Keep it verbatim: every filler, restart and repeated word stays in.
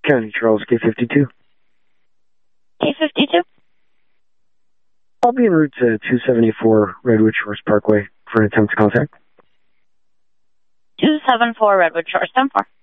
County Charles, K fifty-two. K fifty-two? I'll be en route to two seventy-four Redwood Shores Parkway for an attempt to contact. two seventy-four Redwood Shores, ten four.